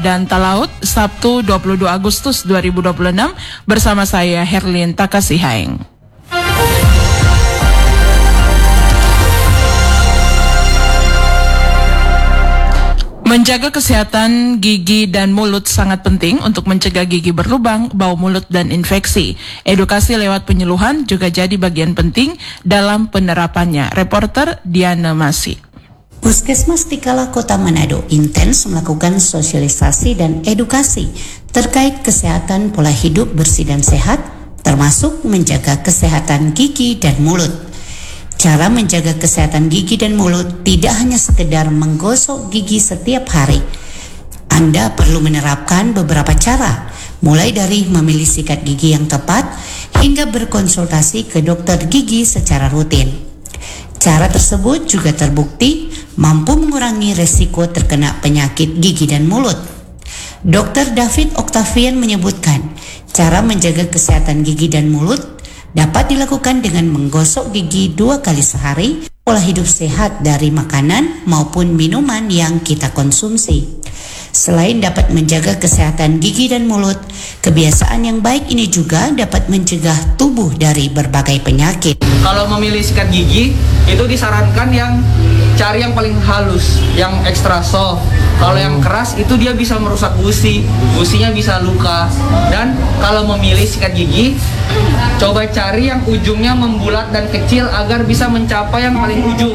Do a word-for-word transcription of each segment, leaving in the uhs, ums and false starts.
dan Talaut, Sabtu dua puluh dua Agustus dua ribu dua puluh enam, bersama saya Herlin Takasihaeng. Menjaga kesehatan gigi dan mulut sangat penting untuk mencegah gigi berlubang, bau mulut, dan infeksi. Edukasi lewat penyuluhan juga jadi bagian penting dalam penerapannya. Reporter Diana Masih. Puskesmas Tikala Kota Manado intens melakukan sosialisasi dan edukasi terkait kesehatan pola hidup bersih dan sehat, termasuk menjaga kesehatan gigi dan mulut. Cara menjaga kesehatan gigi dan mulut tidak hanya sekedar menggosok gigi setiap hari. Anda perlu menerapkan beberapa cara, mulai dari memilih sikat gigi yang tepat hingga berkonsultasi ke dokter gigi secara rutin. Cara tersebut juga terbukti mampu mengurangi resiko terkena penyakit gigi dan mulut. dokter David Octavian menyebutkan, cara menjaga kesehatan gigi dan mulut dapat dilakukan dengan menggosok gigi dua kali sehari, pola hidup sehat dari makanan maupun minuman yang kita konsumsi. Selain dapat menjaga kesehatan gigi dan mulut, kebiasaan yang baik ini juga dapat mencegah tubuh dari berbagai penyakit. Kalau memilih sikat gigi, itu disarankan yang cari yang paling halus, yang extra soft. Kalau yang keras itu dia bisa merusak gusi, gusinya bisa luka. Dan kalau memilih sikat gigi, coba cari yang ujungnya membulat dan kecil agar bisa mencapai yang paling ujung.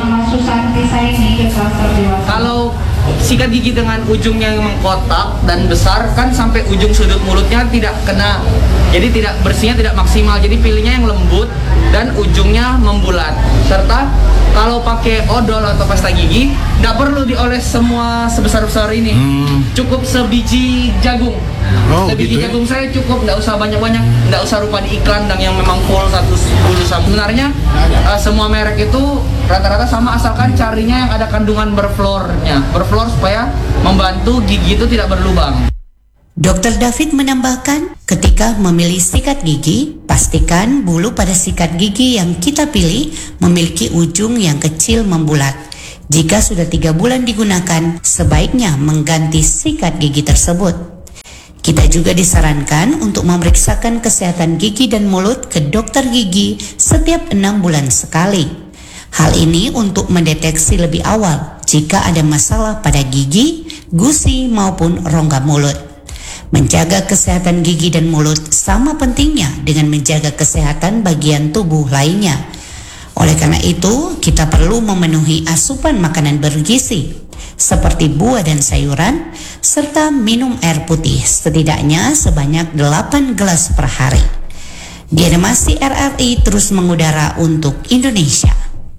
Kalau sikat gigi dengan ujungnya yang mengkotak dan besar, kan sampai ujung sudut mulutnya tidak kena. Jadi tidak bersihnya tidak maksimal. Jadi pilihnya yang lembut dan ujungnya membulat. Serta kalau pakai odol atau pasta gigi, tidak perlu dioles semua sebesar-besar ini. Hmm. Cukup sebiji jagung. Oh, sebiji gitu jagung ya? Saya cukup, tidak usah banyak-banyak, tidak usah rupa di iklan dan yang memang full satu bulu. Sebenarnya uh, semua merek itu rata-rata sama, asalkan carinya yang ada kandungan berflornya. Berflor supaya membantu gigi itu tidak berlubang. dokter David menambahkan, ketika memilih sikat gigi, pastikan bulu pada sikat gigi yang kita pilih memiliki ujung yang kecil membulat. Jika sudah tiga bulan digunakan, sebaiknya mengganti sikat gigi tersebut. Kita juga disarankan untuk memeriksakan kesehatan gigi dan mulut ke dokter gigi setiap enam bulan sekali. Hal ini untuk mendeteksi lebih awal jika ada masalah pada gigi, gusi maupun rongga mulut. Menjaga kesehatan gigi dan mulut sama pentingnya dengan menjaga kesehatan bagian tubuh lainnya. Oleh karena itu, kita perlu memenuhi asupan makanan bergizi seperti buah dan sayuran, serta minum air putih setidaknya sebanyak delapan gelas per hari. Diana Masih, R R I terus mengudara untuk Indonesia.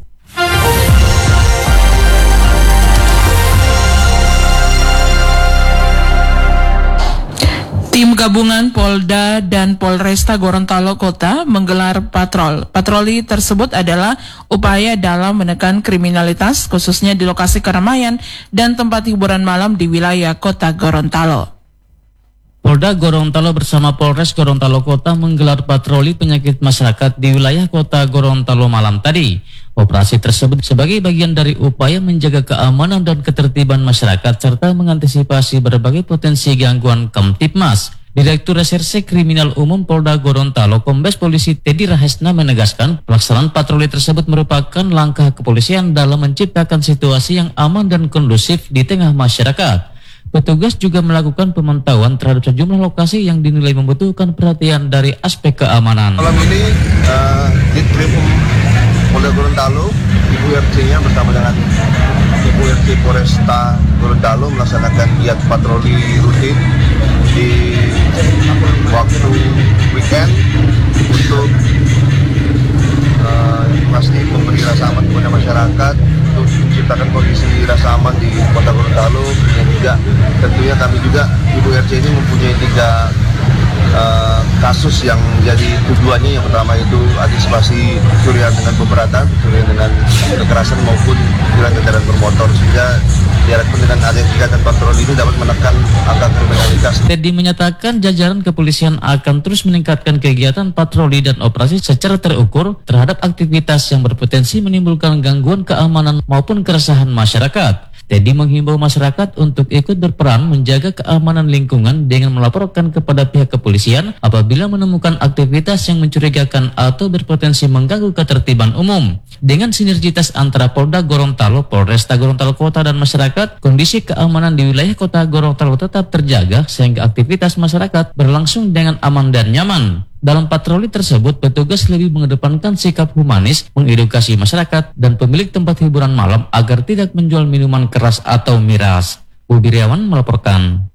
Tim gabungan Polda dan Polresta Gorontalo Kota menggelar patrol. Patroli tersebut adalah upaya dalam menekan kriminalitas, khususnya di lokasi keramaian dan tempat hiburan malam di wilayah Kota Gorontalo. Polda Gorontalo bersama Polres Gorontalo Kota menggelar patroli penyakit masyarakat di wilayah Kota Gorontalo malam tadi. Operasi tersebut sebagai bagian dari upaya menjaga keamanan dan ketertiban masyarakat serta mengantisipasi berbagai potensi gangguan Kamtibmas. Direktur Reserse Kriminal Umum Polda Gorontalo, Kombes Polisi Teddy Rahesna menegaskan, pelaksanaan patroli tersebut merupakan langkah kepolisian dalam menciptakan situasi yang aman dan kondusif di tengah masyarakat. Petugas juga melakukan pemantauan terhadap sejumlah lokasi yang dinilai membutuhkan perhatian dari aspek keamanan. Malam ini uh, di Krim Polda Gorontalo, Ibu R C-nya bersama dengan Ibu R C Polresta Gorontalo melaksanakan giat patroli rutin di waktu weekend untuk uh, pasti memberi rasa aman kepada masyarakat, untuk menciptakan kondisi rasa aman di Kota Gorontalo. Dan juga tentunya kami juga Ibu R C ini mempunyai tiga Uh, kasus yang jadi tujuannya. Yang pertama itu antisipasi pencurian dengan pemberatan, pencurian dengan kekerasan maupun pencurian kendaraan bermotor, sehingga diharapkan dengan adanya kegiatan patroli ini dapat menekan angka kriminalitas. Teddy menyatakan jajaran kepolisian akan terus meningkatkan kegiatan patroli dan operasi secara terukur terhadap aktivitas yang berpotensi menimbulkan gangguan keamanan maupun keresahan masyarakat. Teddy menghimbau masyarakat untuk ikut berperan menjaga keamanan lingkungan dengan melaporkan kepada pihak kepolisian apabila menemukan aktivitas yang mencurigakan atau berpotensi mengganggu ketertiban umum. Dengan sinergitas antara Polda Gorontalo, Polresta Gorontalo Kota, dan masyarakat, kondisi keamanan di wilayah Kota Gorontalo tetap terjaga sehingga aktivitas masyarakat berlangsung dengan aman dan nyaman. Dalam patroli tersebut, petugas lebih mengedepankan sikap humanis, mengedukasi masyarakat dan pemilik tempat hiburan malam agar tidak menjual minuman keras atau miras. Bubiriawan melaporkan.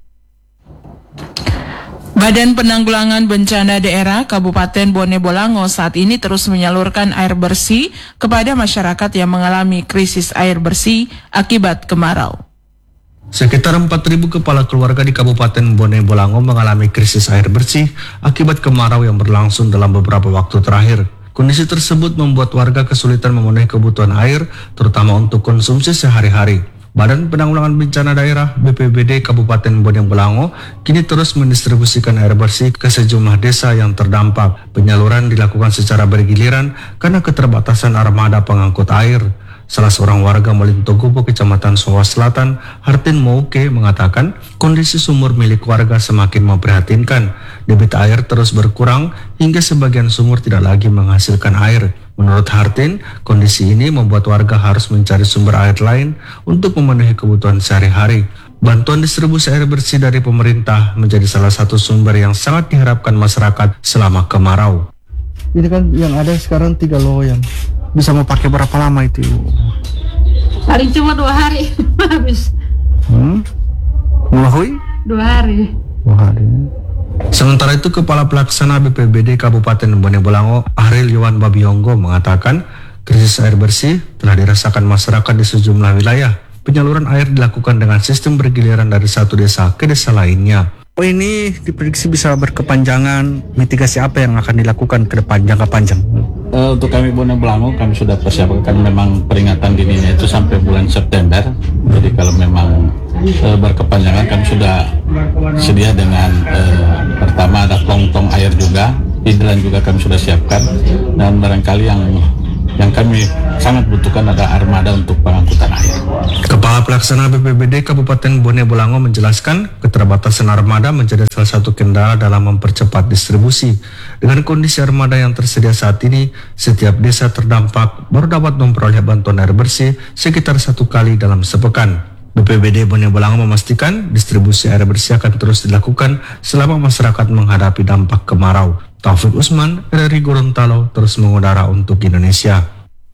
Badan Penanggulangan Bencana Daerah Kabupaten Bone Bolango saat ini terus menyalurkan air bersih kepada masyarakat yang mengalami krisis air bersih akibat kemarau. Sekitar empat ribu kepala keluarga di Kabupaten Bone Bolango mengalami krisis air bersih akibat kemarau yang berlangsung dalam beberapa waktu terakhir. Kondisi tersebut membuat warga kesulitan memenuhi kebutuhan air, terutama untuk konsumsi sehari-hari. Badan Penanggulangan Bencana Daerah B P B D Kabupaten Bone Bolango kini terus mendistribusikan air bersih ke sejumlah desa yang terdampak. Penyaluran dilakukan secara bergiliran karena keterbatasan armada pengangkut air. Salah seorang warga Molintogubo, Kecamatan Sowa Selatan, Hartin Mouke, mengatakan kondisi sumur milik warga semakin memprihatinkan. Debit air terus berkurang hingga sebagian sumur tidak lagi menghasilkan air. Menurut Hartin, kondisi ini membuat warga harus mencari sumber air lain untuk memenuhi kebutuhan sehari-hari. Bantuan distribusi air bersih dari pemerintah menjadi salah satu sumber yang sangat diharapkan masyarakat selama kemarau. Ini kan yang ada sekarang tiga loyang. Bisa mau pakai berapa lama itu? Paling cuma dua hari habis. Hmm? Mulahui? Dua hari. Dua hari. Sementara itu, Kepala Pelaksana B P B D Kabupaten Bone Bolango, Ariel Yohan Babiongo, mengatakan krisis air bersih telah dirasakan masyarakat di sejumlah wilayah. Penyaluran air dilakukan dengan sistem bergiliran dari satu desa ke desa lainnya. Oh, ini diprediksi bisa berkepanjangan. Mitigasi apa yang akan dilakukan ke depan, jangka panjang? Uh, untuk kami Bone Bolango, kami sudah persiapkan memang peringatan dininya itu sampai bulan September. Jadi kalau memang uh, berkepanjangan, kami sudah sedia dengan uh, pertama ada tong-tong air juga, hidran juga kami sudah siapkan, dan barangkali yang yang kami sangat butuhkan ada armada untuk pengangkutan air. Kepala Pelaksana B P B D Kabupaten Bone Bolango menjelaskan keterbatasan armada menjadi salah satu kendala dalam mempercepat distribusi. Dengan kondisi armada yang tersedia saat ini, setiap desa terdampak baru dapat memperoleh bantuan air bersih sekitar satu kali dalam sepekan. B P B D Bone Bolango memastikan distribusi air bersih akan terus dilakukan selama masyarakat menghadapi dampak kemarau. Taufik Usman, R R I Gorontalo, terus mengudara untuk Indonesia.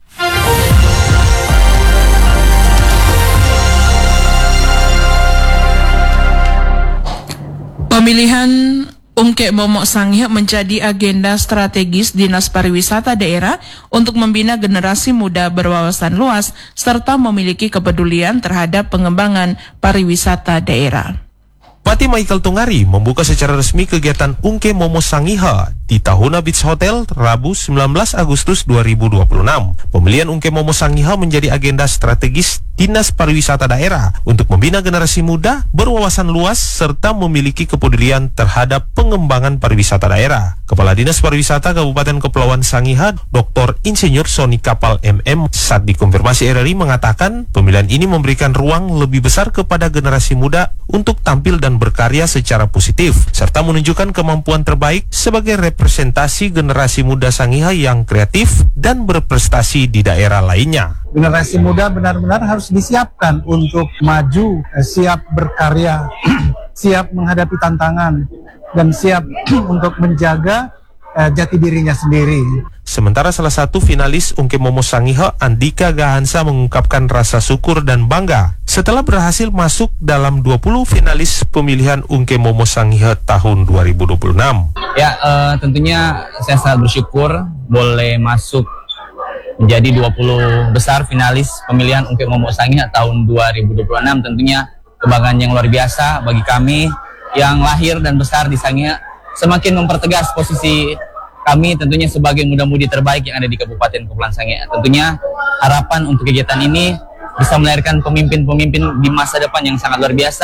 Pemilihan Ungke Momok Sangihe menjadi agenda strategis Dinas Pariwisata Daerah untuk membina generasi muda berwawasan luas serta memiliki kepedulian terhadap pengembangan pariwisata daerah. Bupati Michael Tungari membuka secara resmi kegiatan Ungke Momok Sangihe di Tahuna Beach Hotel Rabu sembilan belas Agustus dua ribu dua puluh enam. Pemilihan Ungke Momok Sangihe menjadi agenda strategis Dinas Pariwisata Daerah untuk membina generasi muda berwawasan luas serta memiliki kepedulian terhadap pengembangan pariwisata daerah. Kepala Dinas Pariwisata Kabupaten Kepulauan Sangihe, Doktor Insinyur Sony Kapal M M, saat dikonfirmasi R R I mengatakan pemilihan ini memberikan ruang lebih besar kepada generasi muda untuk tampil dan berkarya secara positif, serta menunjukkan kemampuan terbaik sebagai representasi generasi muda Sangihe yang kreatif dan berprestasi di daerah lainnya. Generasi muda benar-benar harus disiapkan untuk maju, siap berkarya, siap menghadapi tantangan, dan siap untuk menjaga uh, jati dirinya sendiri. Sementara salah satu finalis Ungke Momok Sangihe, Andika Gahansa, mengungkapkan rasa syukur dan bangga setelah berhasil masuk dalam dua puluh finalis pemilihan Ungke Momok Sangihe tahun dua ribu dua puluh enam. Ya, uh, tentunya saya sangat bersyukur boleh masuk menjadi dua puluh besar finalis pemilihan Ungke Momok Sangihe tahun dua ribu dua puluh enam. Tentunya kebanggaan yang luar biasa bagi kami yang lahir dan besar di Sangihe, semakin mempertegas posisi kami tentunya sebagai muda-mudi terbaik yang ada di Kabupaten Kepulauan Sangihe. Tentunya harapan untuk kegiatan ini bisa melahirkan pemimpin-pemimpin di masa depan yang sangat luar biasa,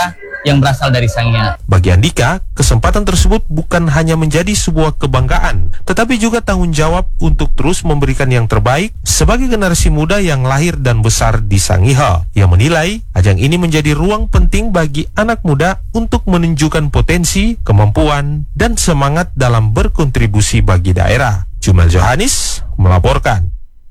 yang berasal dari Sangiha. Bagi Andika, kesempatan tersebut bukan hanya menjadi sebuah kebanggaan, tetapi juga tanggung jawab untuk terus memberikan yang terbaik sebagai generasi muda yang lahir dan besar di Sangiha. Ia menilai ajang ini menjadi ruang penting bagi anak muda untuk menunjukkan potensi, kemampuan, dan semangat dalam berkontribusi bagi daerah. Jumal Johanis melaporkan.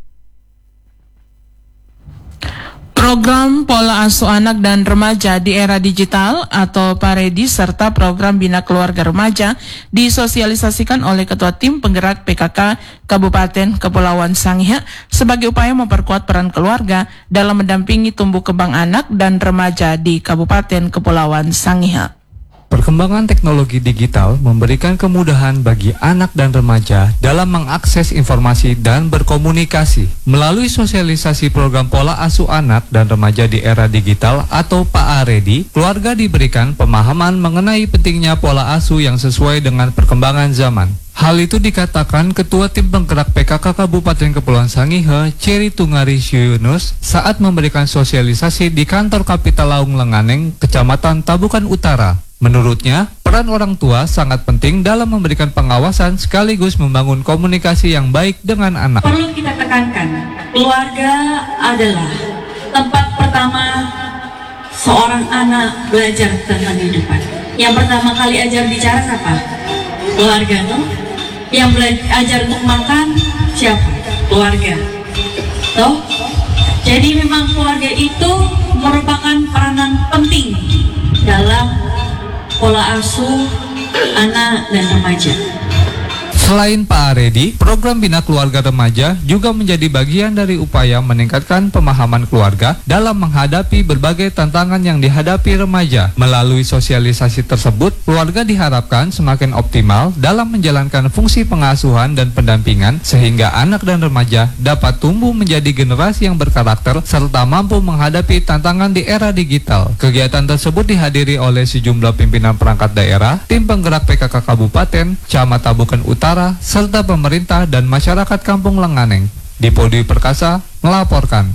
Program Pola Asuh Anak dan Remaja di Era Digital atau PAREDI serta program Bina Keluarga Remaja disosialisasikan oleh Ketua Tim Penggerak P K K Kabupaten Kepulauan Sangiha sebagai upaya memperkuat peran keluarga dalam mendampingi tumbuh kembang anak dan remaja di Kabupaten Kepulauan Sangiha. Perkembangan teknologi digital memberikan kemudahan bagi anak dan remaja dalam mengakses informasi dan berkomunikasi. Melalui sosialisasi program Pola Asuh Anak dan Remaja di Era Digital atau PAREDI, keluarga diberikan pemahaman mengenai pentingnya pola asuh yang sesuai dengan perkembangan zaman. Hal itu dikatakan Ketua Tim Penggerak P K K Kabupaten Kepulauan Sangiha, Ceri Tungari Yunus, saat memberikan sosialisasi di kantor Kapital Laung Lenganeng, Kecamatan Tabukan Utara. Menurutnya, peran orang tua sangat penting dalam memberikan pengawasan sekaligus membangun komunikasi yang baik dengan anak. Perlu kita tekankan, keluarga adalah tempat pertama seorang anak belajar tentang kehidupan. Yang pertama kali ajar bicara siapa? Keluarga, tuh. Yang belajar untuk makan siapa? Keluarga. Tuh. Jadi memang keluarga itu merupakan peranan penting dalam pola asuh anak dan remaja. Selain PAREDI, program Bina Keluarga Remaja juga menjadi bagian dari upaya meningkatkan pemahaman keluarga dalam menghadapi berbagai tantangan yang dihadapi remaja. Melalui sosialisasi tersebut, keluarga diharapkan semakin optimal dalam menjalankan fungsi pengasuhan dan pendampingan sehingga anak dan remaja dapat tumbuh menjadi generasi yang berkarakter serta mampu menghadapi tantangan di era digital. Kegiatan tersebut dihadiri oleh sejumlah pimpinan perangkat daerah, tim penggerak P K K Kabupaten, Camat Tabukan Utara, serta pemerintah dan masyarakat Kampung Lenganeng. Dipodi Perkasa melaporkan.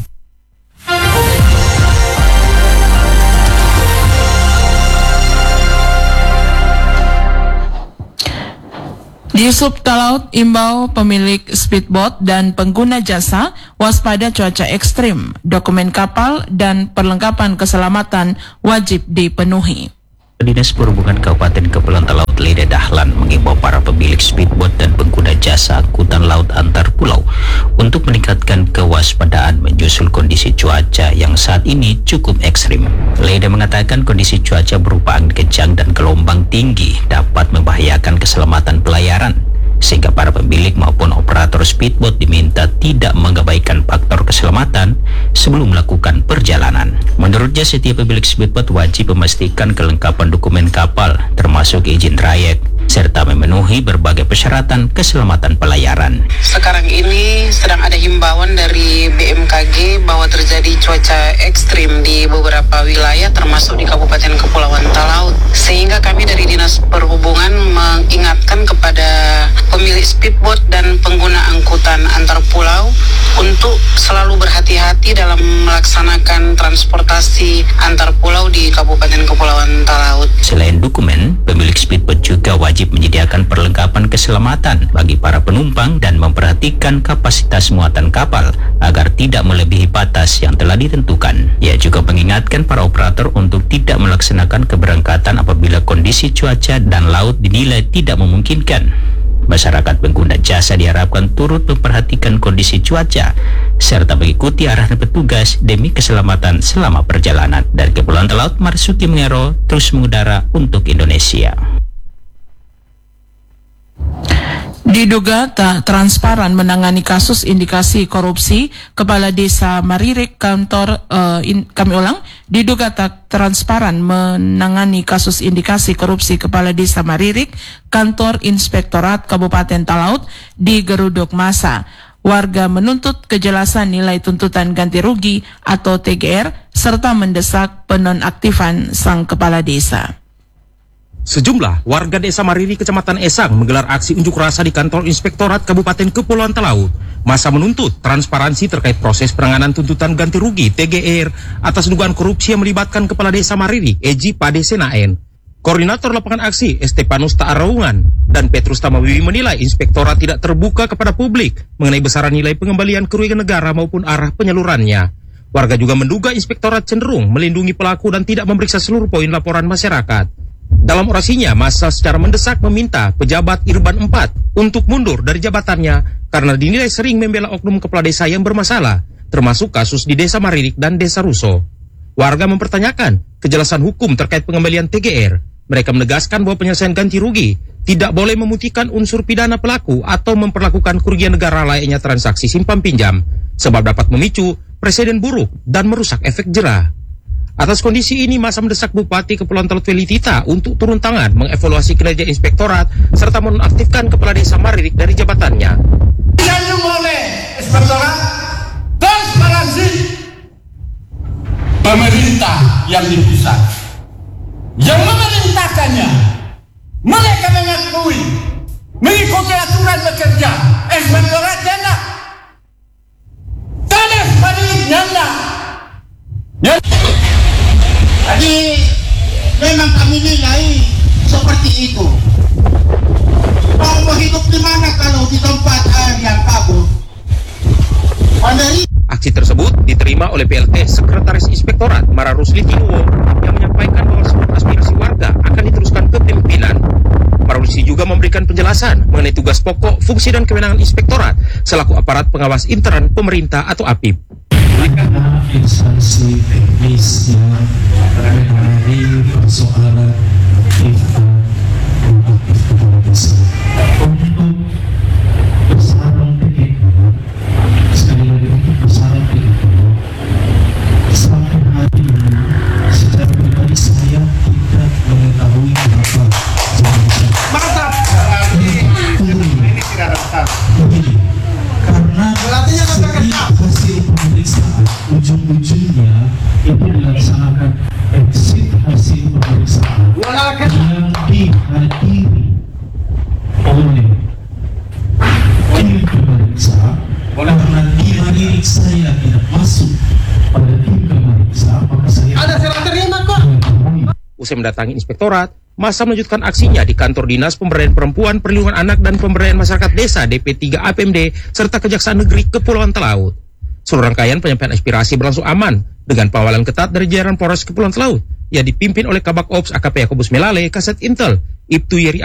Di Subtalaut imbau pemilik speedboat dan pengguna jasa waspada cuaca ekstrim, dokumen kapal dan perlengkapan keselamatan wajib dipenuhi. Dinas Perhubungan Kabupaten Kepulauan Talaut Leda Dahlan mengimbau para pemilik speedboat dan pengguna jasa angkutan laut antar pulau untuk meningkatkan kewaspadaan menyusul kondisi cuaca yang saat ini cukup ekstrim. Leda mengatakan kondisi cuaca berupa angin kencang dan gelombang tinggi dapat membahayakan keselamatan pelayaran, sehingga para pemilik maupun operator speedboat diminta tidak mengabaikan faktor keselamatan sebelum melakukan perjalanan. Menurutnya, setiap pemilik speedboat wajib memastikan kelengkapan dokumen kapal, termasuk izin trayek, serta memenuhi berbagai persyaratan keselamatan pelayaran. Sekarang ini sedang ada himbauan dari B M K G bahwa terjadi cuaca ekstrim di beberapa wilayah termasuk di Kabupaten Kepulauan Talaut, sehingga kami dari Dinas Perhubungan mengingatkan kepada pemilik speedboat dan pengguna angkutan antar pulau untuk selalu berhati-hati dalam melaksanakan transportasi antar pulau di Kabupaten Kepulauan Talaut. Selain dokumen, pemilik speedboat juga wajib menyediakan perlengkapan keselamatan bagi para penumpang dan memperhatikan kapasitas muatan kapal agar tidak melebihi batas yang telah ditentukan. Ia juga mengingatkan para operator untuk tidak melaksanakan keberangkatan apabila kondisi cuaca dan laut dinilai tidak memungkinkan. Masyarakat pengguna jasa diharapkan turut memperhatikan kondisi cuaca serta mengikuti arahan petugas demi keselamatan selama perjalanan. Dari Kepulauan Talaut, Marsuki Mengero terus mengudara untuk Indonesia. Diduga tak transparan menangani kasus indikasi korupsi Kepala Desa Maririk kantor uh, in, kami ulang diduga tak transparan menangani kasus indikasi korupsi Kepala Desa Maririk kantor Inspektorat Kabupaten Talaut digeruduk massa. Warga menuntut kejelasan nilai tuntutan ganti rugi atau T G R serta mendesak penonaktifan sang kepala desa. Sejumlah warga Desa Mariri, Kecamatan Esang menggelar aksi unjuk rasa di kantor Inspektorat Kabupaten Kepulauan Talaut. Masa menuntut transparansi terkait proses penanganan tuntutan ganti rugi T G R atas dugaan korupsi yang melibatkan Kepala Desa Mariri, Eji Pade Senaen. Koordinator lapangan aksi, Estepanus Taaraungan dan Petrus Tamawiwi menilai Inspektorat tidak terbuka kepada publik mengenai besaran nilai pengembalian kerugian negara maupun arah penyalurannya. Warga juga menduga Inspektorat cenderung melindungi pelaku dan tidak memeriksa seluruh poin laporan masyarakat. Dalam orasinya, massa secara mendesak meminta pejabat Irban empat untuk mundur dari jabatannya karena dinilai sering membela oknum kepala desa yang bermasalah, termasuk kasus di Desa Maririk dan Desa Ruso. Warga mempertanyakan kejelasan hukum terkait pengembalian T G R. Mereka menegaskan bahwa penyelesaian ganti rugi tidak boleh memutihkan unsur pidana pelaku atau memperlakukan kerugian negara layaknya transaksi simpan pinjam, sebab dapat memicu presiden buruk dan merusak efek jerah. Atas kondisi ini, masa mendesak Bupati Kepulauan Talaut Feli Tita untuk turun tangan mengevaluasi kinerja Inspektorat serta menonaktifkan Kepala Desa Maririk dari jabatannya. Disanjung oleh Inspektorat transparansi pemerintah yang di pusat, yang memerintahkannya. Mereka mengakui mengikuti aturan bekerja. Inspektorat janda, tanah Maririk janda. Jadi memang kami nilai seperti itu. Mau hidup di mana kalau di tempat air yang kabur? Pandari. Aksi tersebut diterima oleh P L T Sekretaris Inspektorat Mara Rusli Tinuwo yang menyampaikan bahwa seluruh aspirasi warga akan diteruskan ke pimpinan. Mara Rusli juga memberikan penjelasan mengenai tugas pokok, fungsi dan kewenangan Inspektorat selaku aparat pengawas intern pemerintah atau A P I P. Karena instansi teknis yang mengenai persoalan kita aktif kepada desa untuk besaran T G R, sekali lagi untuk besaran T G R sampai hari ini secara pribadi saya tidak mengetahui berapa jumlah. Mantap. Ini tidak rata. Karena setiap hasil pemeriksaan ujung-ujungnya itu dilaksanakan exit hasil pemeriksaan yang dihadiri oleh tim pemeriksa. Karena tim Maririk saya tidak masuk pada tim pemeriksa, maka saya ada serah terima kok. Usai mendatangi Inspektorat, massa melanjutkan aksinya di kantor Dinas Pemberdayaan Perempuan, Perlindungan Anak dan Pemberdayaan Masyarakat Desa D P tiga A P M D serta Kejaksaan Negeri Kepulauan Talaut. Seluruh rangkaian penyampaian aspirasi berlangsung aman dengan pengawalan ketat dari jajaran Polres Kepulauan Talaut yang dipimpin oleh Kabak Ops A K P Yakobus Melale, Kasat Intel Ibtu Yeri